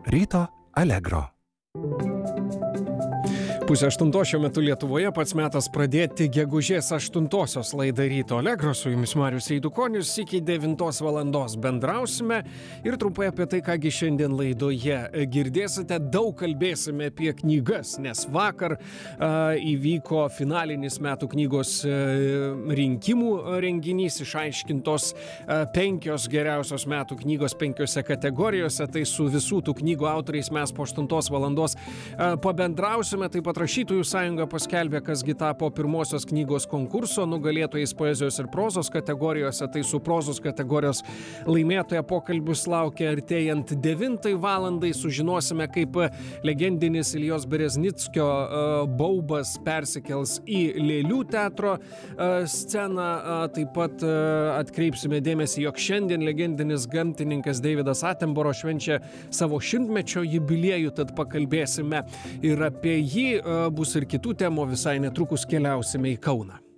Ryto Allegro. Pusė 8 šiuo metu Lietuvoje, pats metas pradėti gegužės 8-osios laidą Ryto Allegro. Su jumis Marius Eidukonis, iki 9 valandos bendrausime ir trumpai apie tai, kągi šiandien laidoje girdėsite. Daug kalbėsime apie knygas, nes vakar įvyko finalinis metų knygos rinkimų renginys, išaiškintos 5 geriausios metų knygos 5 kategorijose. Tai su visų tų knygų autoriais mes po 8 valandos pabendrausime. Taip pat Rašytojų sąjunga paskelbė, kasgi tapo pirmosios knygos konkurso nugalėtojais poezijos ir prozos kategorijose. Tai su prozos kategorijos laimėtoja pokalbis laukia artėjant 9 valandai. Sužinosime, kaip legendinis Iljos Bereznickio baubas persikels į Lėlių teatro sceną. Taip pat atkreipsime dėmesį, jog šiandien legendinis gamtininkas Davidas Attenborough švenčia savo 100-mečio jubiliejų, tad pakalbėsime ir apie jį. Bus ir kitų temų, visai netrukus keliausime į Kauną.